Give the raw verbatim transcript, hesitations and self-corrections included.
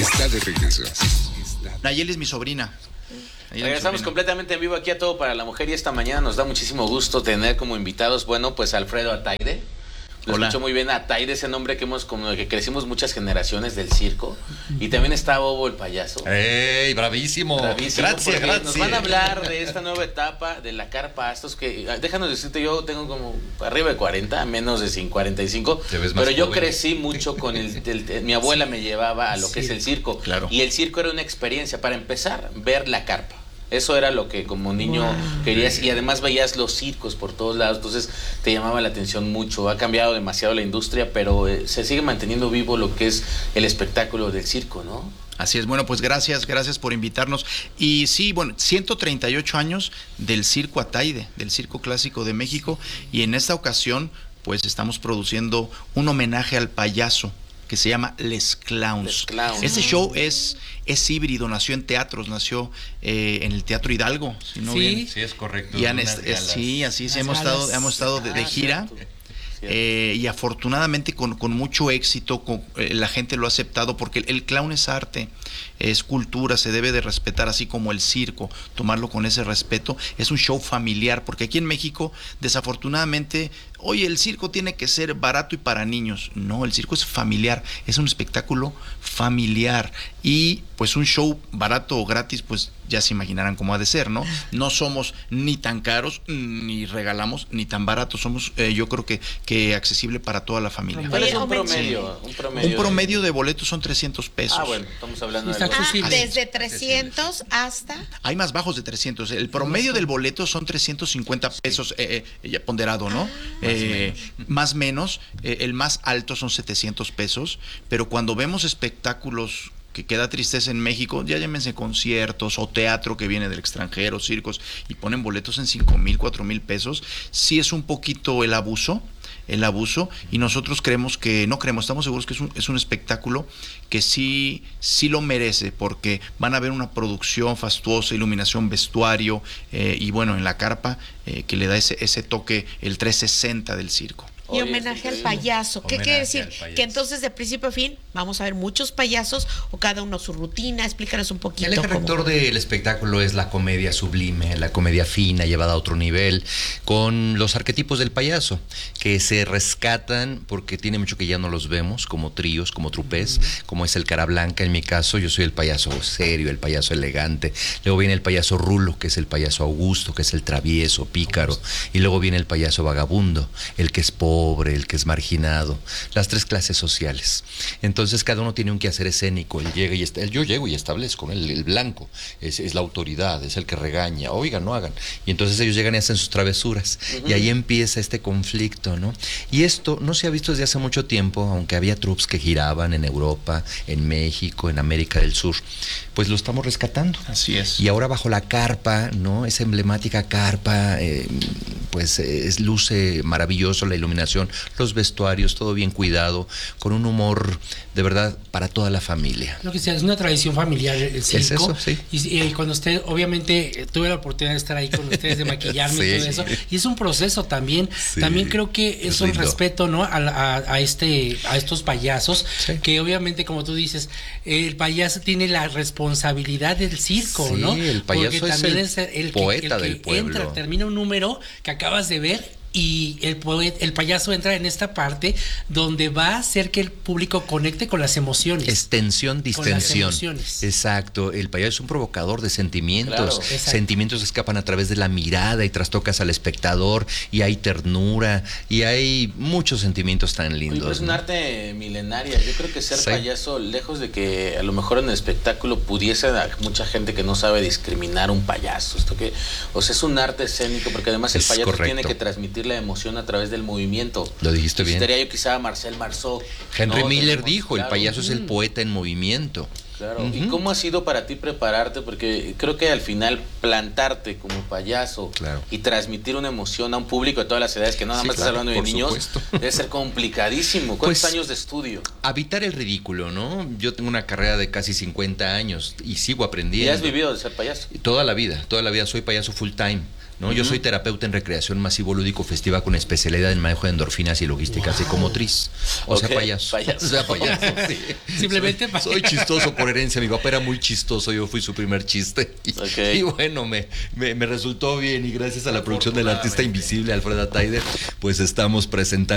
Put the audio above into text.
está de regreso. Nayeli es mi sobrina. Regresamos completamente en vivo aquí a Todo para la Mujer y esta mañana nos da muchísimo gusto tener como invitados, bueno, pues Alfredo Ataide. Lo Hola. escucho muy bien, Ataide, ese nombre que hemos, como que crecimos muchas generaciones del circo. Y también está Bobo el payaso. ¡Ey, bravísimo! Bravísimo, Gracias, porque gracias. Nos van a hablar de esta nueva etapa de la carpa. Estos que, déjanos decirte, yo tengo como arriba de cuarenta, menos de cuarenta y cinco. Te ves más Pero yo joven. crecí mucho con el, el- el- mi abuela me llevaba a lo que es el circo. Claro. Y el circo era una experiencia. Para empezar, ver la carpa. Eso era lo que como niño wow. querías, y además veías los circos por todos lados, entonces te llamaba la atención mucho. Ha cambiado demasiado la industria, pero eh, se sigue manteniendo vivo lo que es el espectáculo del circo, ¿no? Así es, bueno, pues gracias, gracias por invitarnos. Y sí, bueno, ciento treinta y ocho años del Circo Ataide, del Circo Clásico de México, y en esta ocasión, pues estamos produciendo un homenaje al payaso que se llama Les Clowns. Les Clowns. Este show es, es híbrido, nació en teatros, nació eh, en el Teatro Hidalgo, si no Sí. bien. Sí, es correcto. Y han unas est- galas. sí, así sí, Las hemos galas. estado, hemos estado de, de Ah, gira. cierto. Eh, y afortunadamente con, con mucho éxito, con, eh, la gente lo ha aceptado porque el, el clown es arte, es cultura, se debe de respetar, así como el circo, tomarlo con ese respeto. Es un show familiar, porque aquí en México desafortunadamente, oye, el circo tiene que ser barato y para niños. No, el circo es familiar, es un espectáculo familiar, y pues un show barato o gratis, pues ya se imaginarán cómo ha de ser, ¿no? No somos ni tan caros, ni regalamos, ni tan baratos, somos eh, yo creo que, que accesible para toda la familia. ¿Cuál es Oye, un Omen, promedio? Un promedio, Un promedio de boletos son trescientos pesos. Ah, bueno, estamos hablando Está de algo. Ah, accesible. desde trescientos hasta... Hay más bajos de trescientos. El promedio del boleto son trescientos cincuenta pesos, eh, eh, ya ponderado, ¿no? Eh, más o menos. Eh, el más alto son setecientos pesos. Pero cuando vemos espectáculos que queda tristeza en México, ya llámense conciertos o teatro que viene del extranjero, circos, y ponen boletos en cinco mil, cuatro mil pesos, sí es un poquito el abuso. el abuso, y nosotros creemos que, no creemos, estamos seguros que es un, es un espectáculo que sí, sí lo merece, porque van a ver una producción fastuosa, iluminación, vestuario, eh, y bueno, en la carpa, eh, que le da ese, ese toque, el trescientos sesenta del circo. Y Oye, homenaje al increíble. payaso. ¿Qué Homenaje quiere decir? al payaso. Que entonces de principio a fin vamos a ver muchos payasos o cada uno su rutina. Explícanos un poquito. El eje cómo- rector del espectáculo es la comedia sublime, la comedia fina, llevada a otro nivel, con los arquetipos del payaso, que se rescatan porque tiene mucho que ya no los vemos, como tríos, como trupés, como es el Cara Blanca. En mi caso, yo soy el payaso serio, el payaso elegante. Luego viene el payaso rulo, que es el payaso Augusto, que es el travieso, pícaro. Y luego viene el payaso vagabundo, el que es pobre, el que es marginado. Las tres clases sociales. Entonces, cada uno tiene un quehacer escénico. Él llega y está, él, yo llego y establezco, el, el blanco es, es la autoridad, es el que regaña, oigan, no hagan. Y entonces ellos llegan y hacen sus travesuras. Uh-huh. Y ahí empieza este conflicto, ¿no? Y esto no se ha visto desde hace mucho tiempo, aunque había troupes que giraban en Europa, en México, en América del Sur. Pues lo estamos rescatando. Así es. Y ahora bajo la carpa, ¿no? Esa emblemática carpa, eh, pues eh, es, luce maravilloso la iluminación, los vestuarios, todo bien cuidado, con un humor de verdad para toda la familia. Lo que sea, es una tradición familiar el circo. Es eso, sí. Y, y cuando usted, obviamente, eh, tuve la oportunidad de estar ahí con ustedes, de maquillarme Sí. y todo eso. Y es un proceso también. Sí. También creo que es, Es un lindo. respeto, ¿no? A, a, a este, a estos payasos, Sí. que obviamente, como tú dices, el payaso tiene la responsabilidad del circo, Sí, ¿no? el payaso Porque es también el es el poeta que, el que del pueblo. entra, termina un número que acabas de ver. Y el, poet, el payaso entra en esta parte donde va a hacer que el público conecte con las emociones. Extensión, distensión. emociones. Exacto. El payaso es un provocador de sentimientos. Claro. Sentimientos que escapan a través de la mirada y trastocas al espectador, y hay ternura, y hay muchos sentimientos tan Oye, lindos. pero es un ¿no? arte milenaria. Yo creo que ser Sí. payaso, lejos de que a lo mejor en el espectáculo pudiese a mucha gente que no sabe discriminar un payaso. Esto que, o sea, es un arte escénico, porque además el Es payaso correcto. tiene que transmitir la emoción a través del movimiento. Lo dijiste bien. Estaría yo quizá a Marcel Marceau. Henry ¿no? Miller Tenemos- dijo, el claro. payaso es el poeta en movimiento. Claro. Ujú. ¿Y cómo ha sido para ti prepararte? Porque creo que al final plantarte como payaso Claro. y transmitir una emoción a un público de todas las edades, que no nada Sí, más claro, estás hablando de por niños, supuesto. debe ser complicadísimo. ¿Cuántos Pues, años de estudio? Habitar el ridículo, ¿no? Yo tengo una carrera de casi cincuenta años y sigo aprendiendo. ¿Y has vivido de ser payaso? Toda la vida, toda la vida soy payaso full time. ¿no? Yo soy terapeuta en recreación masivo lúdico festiva con especialidad en manejo de endorfinas y logística Wow. psicomotriz. O sea, Ok, payaso. payaso. O sea, payaso, sí. Simplemente soy, payaso. soy chistoso por herencia. Mi papá era muy chistoso, yo fui su primer chiste. Y, Ok. y bueno, me, me, me resultó bien y gracias a la producción del artista invisible, Alfreda Taider, pues estamos presentando